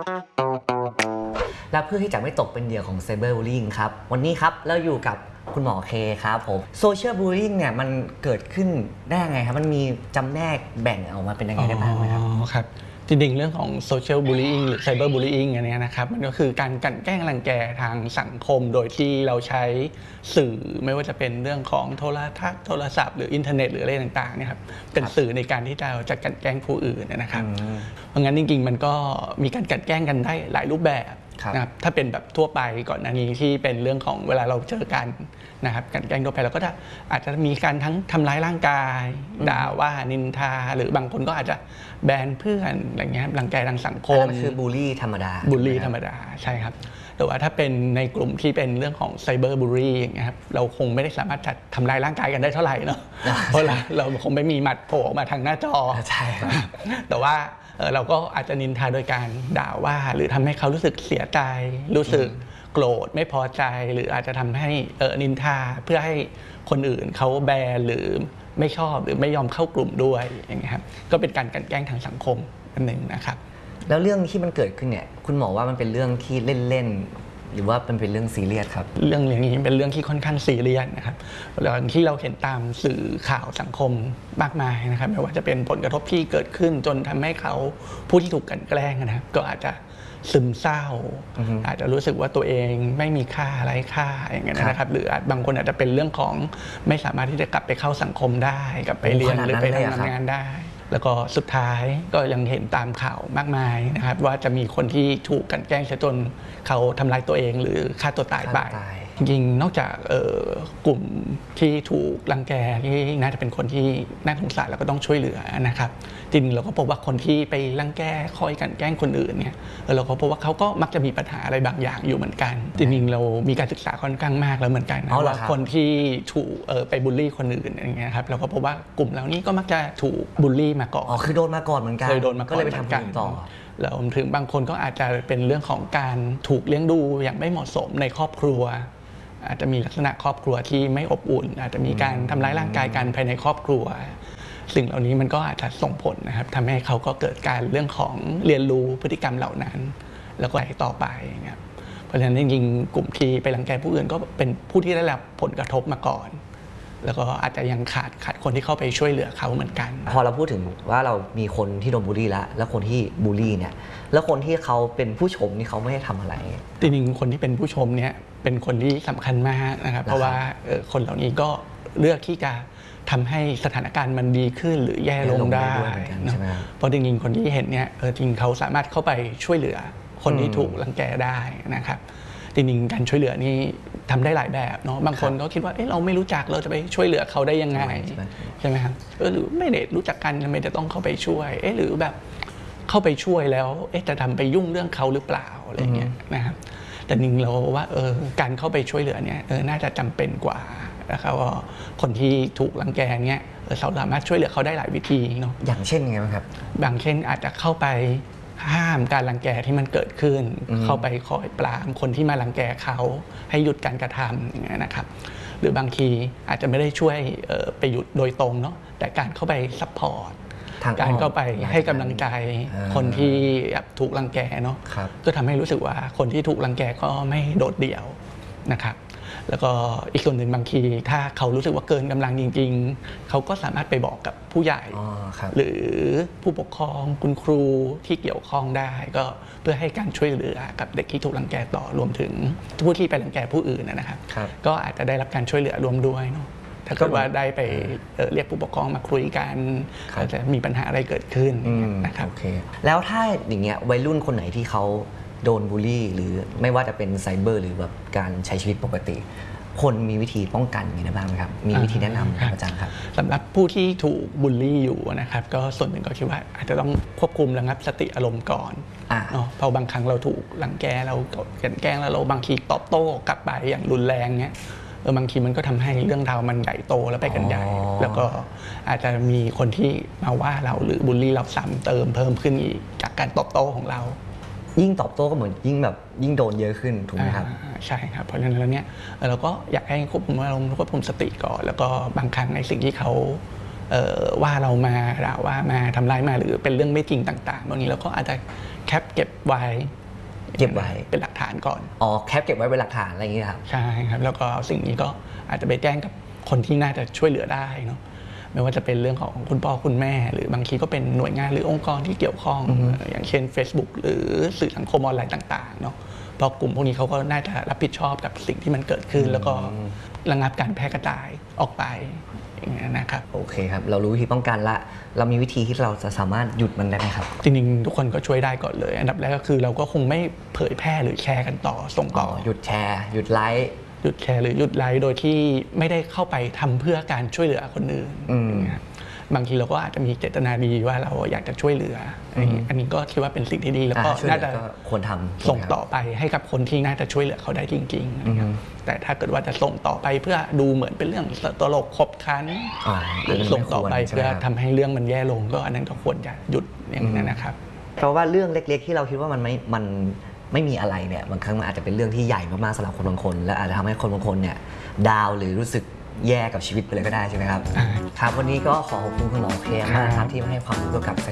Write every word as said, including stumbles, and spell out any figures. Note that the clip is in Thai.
และเพื่อที่จะไม่ตกเป็นเหยื่อของไซเบอร์บูลลิงครับวันนี้ครับเราอยู่กับคุณหมอเคครับผมโซเชียลบูลลิงเนี่ยมันเกิดขึ้นได้ยังไงครับมันมีจำแนกแบ่งออกมาเป็นยังไงได้บ้างไหมครับอ๋อครับจริงๆเรื่องของโซเชียลบูลลิงหรือไซเบอร์บูลลิงอันนี้นะครับมันก็คือการกลั่นแกล้งรังแกทางสังคมโดยที่เราใช้สื่อไม่ว่าจะเป็นเรื่องของโทรทัศน์โทรศัพท์หรืออินเทอร์เน็ตหรืออะไรต่างๆเนี่ยครับเป็นสื่อในการที่เราจะกลั่นแกล้งผู้อื่นนะครับเพราะงั้นจริงๆมันก็มีการกลั่นแกล้งกันได้หลายรูปแบบนะครับถ้าเป็นแบบทั่วไปก่อนหน้านี้ที่เป็นเรื่องของเวลาเราเจอกันนะครับการแกล้งทั่วไปเราก็จะอาจจะมีการทั้งทำร้ายร่างกายด่าว่านินทาหรือบางคนก็อาจจะแบนเพื่อนอะไรเงี้ยรังแกทางสังคมนั่นคือบูลลี่ธรรมดาบูลลี่ธรรมดาใช่ครับแต่ว่าถ้าเป็นในกลุ่มที่เป็นเรื่องของไซเบอร์บูลลี่อย่างเงี้ยครับเราคงไม่ได้สามารถจะทำลายร่างกายกันได้เท่าไหร่เนาะเพราะเราคงไม่มีหมัดโผล่ออกมาทางหน้าจอใช่ครับแต่ว่าเราก็อาจจะนินทาโดยการด่าว่าหรือทำให้เขารู้สึกเสียใจรู้สึกโกรธไม่พอใจหรืออาจจะทำให้นินทาเพื่อให้คนอื่นเขาแบนหรือไม่ชอบหรือไม่ยอมเข้ากลุ่มด้วยอย่างเงี้ยครับก็เป็นการกลั่นแกล้งทางสังคมอันหนึ่งนะครับแล้วเรื่องที่มันเกิดขึ้นเนี่ยคุณหมอว่ามันเป็นเรื่องที่เล่นๆหรือว่ามันเป็นเรื่องซีเรียสครับเรื่องอย่างนี้เป็นเรื่องที่ค่อนข้างซีเรียสนะครับแล้วที่เราเห็นตามสื่อข่าวสังคมมากมายนะครับไม่ว่าจะเป็นผลกระทบที่เกิดขึ้นจนทำให้เขาผู้ที่ถูกกลั่นแกล้งนะครับก็อาจจะซึมเศร้า uh-huh. อาจจะรู้สึกว่าตัวเองไม่มีค่าไร้ค่าอย่างเงี้ยนะครับหรือบางคนอาจจะเป็นเรื่องของไม่สามารถที่จะกลับไปเข้าสังคมได้กลับไปเรียนหรือไปทำงานได้แล้วก็สุดท้ายก็ยังเห็นตามข่าวมากมายนะครับว่าจะมีคนที่ถูกกลั่นแกล้งจนเขาทำลายตัวเองหรือฆ่าตัวตายไปจริงๆนอกจากกลุ่มที่ถูกรังแกที่น่าจะเป็นคนที่น่าสงสารแล้วก็ต้องช่วยเหลือนะครับจริงเราก็พบว่าคนที่ไปรังแกคอยกลั่นแกล้งคนอื่นเนี่ยเราก็พบว่าเขาก็มักจะมีปัญหาอะไรบางอย่างอยู่เหมือนกันจริงๆเรามีการศึกษาค่อนข้างมากแล้วเหมือนกันนะว่าคนที่ถูกไปบูลลี่คนอื่นอย่างเงี้ยครับเราก็พบว่ากลุ่มเหล่านี้ก็มักจะถูกบูลลี่มาก่อนอ๋อคือโดนมาก่อนเหมือนกันเคยโดนมาก่อนก็เลยไปทำกันต่อแล้วถึงบางคนก็อาจจะเป็นเรื่องของการถูกเลี้ยงดูอย่างไม่เหมาะสมในครอบครัวอาจจะมีลักษณะครอบครัวที่ไม่อบอุ่นอาจจะมีการทำร้ายร่างกายกันภายในครอบครัวสิ่งเหล่านี้มันก็อาจจะส่งผลนะครับทำให้เขาก็เกิดการเรื่องของเรียนรู้พฤติกรรมเหล่านั้นแล้วก็ไปต่อไปครับเพราะฉะนั้นจริงๆกลุ่มที่ไปรังแกผู้อื่นก็เป็นผู้ที่ได้รับผลกระทบมาก่อนแล้วก็อาจจะยังขาดขาดคนที่เข้าไปช่วยเหลือเขาเหมือนกันพอเราพูดถึงว่าเรามีคนที่โดนบูลลี่แล้วแล้วคนที่บูลลี่เนี่ยแล้วคนที่เขาเป็นผู้ชมนี่เขาไม่ได้ทำอะไรจริงๆคนที่เป็นผู้ชมเนี่ยเป็นคนที่สำคัญมากนะครับเพราะว่าคนเหล่านี้ก็เลือกที่จะทำให้สถานการณ์มันดีขึ้นหรือแย่ลงได้เพราะจริงๆคนที่เห็นเนี่ยจริงเขาสามารถเข้าไปช่วยเหลือคนที่ถูกรังแกได้นะครับจริงๆการช่วยเหลือนี่ทำได้หลายแบบเนาะบางคนก็คิดว่าเอ๊ะเราไม่รู้จักเราจะไปช่วยเหลือเขาได้ยังไงใช่ไหมครับเออหรือไม่ได้รู้จักกันทำไมจะต้องเข้าไปช่วยเอ๊ะหรือแบบเข้าไปช่วยแล้วเอ๊ะจะทำไปยุ่งเรื่องเขาหรือเปล่าอะไรเงี้ยนะครับแต่จริงเราว่าเออการเข้าไปช่วยเหลือเนี่ยเออน่าจะจำเป็นกว่านะครับว่าคนที่ถูกรังแกเนี่ยเราสามารถช่วยเหลือเขาได้หลายวิธีเนาะอย่างเช่นไงครับบางเช่นอาจจะเข้าไปห้ามการรังแกที่มันเกิดขึ้นเข้าไปคอยปรามคนที่มารังแกเขาให้หยุดการกระทำอย่างเงี้ยนะครับหรือบางทีอาจจะไม่ได้ช่วยไปหยุดโดยตรงเนาะแต่การเข้าไปซัพพอร์ตการเข้าไปให้กำลังใจคนที่ถูกรังแกเนาะก็ทำให้รู้สึกว่าคนที่ถูกรังแกก็ไม่โดดเดี่ยวนะครับแล้วก็อีกส่วนหนึ่งบางทีถ้าเขารู้สึกว่าเกินกำลังจริงๆเขาก็สามารถไปบอกกับผู้ใหญ่หรือผู้ปกครองคุณครูที่เกี่ยวข้องได้ก็เพื่อให้การช่วยเหลือกับเด็กที่ถูกรังแกต่อรวมถึงผู้ที่ไปรังแกผู้อื่นนะครับก็อาจจะได้รับการช่วยเหลือรวมด้วยเนาะถ้าเกิดว่าได้ไปเรียกผู้ปกครองมาคุยกันอาจจะมีปัญหาอะไรเกิดขึ้นนะครับแล้วถ้าอย่างเงี้ยวัยรุ่นคนไหนที่เขาโดนบูลลี่หรือไม่ว่าจะเป็นไซเบอร์หรือแบบการใช้ชีวิตปกติคนมีวิธีป้องกันอย่างไรบ้างไหมครับมีวิธีแนะนำอาจารย์ครับสำหรับผู้ที่ถูกบูลลี่อยู่นะครับก็ส่วนหนึ่งก็คิดว่าอาจจะต้องควบคุมระงับสติอารมณ์ก่อนเนาะเพราะบางครั้งเราถูกรังแกเรากลั่นแกล้งแล้วเราบางทีตอบโต้กลับไปอย่างรุนแรงเนี้ยเออบางทีมันก็ทำให้เรื่องราวมันใหญ่โตแล้วไปกันใหญ่แล้วก็อาจจะมีคนที่มาว่าเราหรือบูลลี่เราซ้ำเติมเพิ่มขึ้นอีกจากการตอบโต้ของเรายิ่งตอบโต้ก็เหมือนยิ่งแบบยิ่งโดนเยอะขึ้นถูกไหมครับใช่ครับเพราะฉะนั้นแล้วเนี่ยเราก็อยากให้ควบคุมอารมณ์ควบคุมสติก่อนแล้วก็บางครั้งในสิ่งที่เขาว่าเรามาด่าว่ามาทำร้ายมาหรือเป็นเรื่องไม่จริงต่างๆบางทีเราก็อาจจะแคปเก็บไว้เก็บไว้เป็นหลักฐานก่อนอ๋อแคปเก็บไว้เป็นหลักฐานอะไรอย่างนี้ครับใช่ครับแล้วก็สิ่งนี้ก็อาจจะไปแจ้งกับคนที่น่าจะช่วยเหลือได้เนาะไม่ว่าจะเป็นเรื่องของคุณพ่อคุณแม่หรือบางทีก็เป็นหน่วยงานหรือองค์กรที่เกี่ยวข้องอย่างเช่น Facebook หรือสื่อสังคมออนไลน์ต่างๆเนาะเพราะกลุ่มพวกนี้เขาก็น่าจะรับผิดชอบกับสิ่งที่มันเกิดขึ้นแล้วก็ระงับการแพร่กระจายออกไปอย่างนี้นะครับโอเคครับเรารู้วิธีป้องกันละเรามีวิธีที่เราจะสามารถหยุดมันได้ไหมครับจริงๆทุกคนก็ช่วยได้ก่อนเลยอันดับแรกก็คือเราก็คงไม่เผยแพร่หรือแชร์กันต่อส่งต่อหยุดแชร์หยุดไลค์หยุดแชร์หรือหยุดไลค์โดยที่ไม่ได้เข้าไปทำเพื่อการช่วยเหลือคนอื่นบางทีเราก็อาจจะมีเจตนาดีว่าเราอยากจะช่วยเหลืออันนี้ก็คิดว่าเป็นสิ่งที่ดีแล้วก็น่าจะควรทำส่งต่อไปให้กับคนที่น่าจะช่วยเหลือเขาได้จริงๆแต่ถ้าเกิดว่าจะส่งต่อไปเพื่อดูเหมือนเป็นเรื่องตลกขบขันหรือส่งต่อไปเพื่อทำให้เรื่องมันแย่ลงก็อันนั้นก็ควรจะหยุดอย่างนั้นนะครับเพราะว่าเรื่องเล็กๆที่เราคิดว่ามันไม่มันไม่มีอะไรเนี่ยบางครั้งมันอาจจะเป็นเรื่องที่ใหญ่มากๆสำหรับคนบางคนและอาจจะทำให้คนบางคนเนี่ยดาวหรือรู้สึกแย่กับชีวิตไปเลยก็ได้ใช่ไหมครับครับวันนี้ก็ขอขอบคุณคุณหมอเคมากครับที่มาให้ความรู้เกี่ยวกับ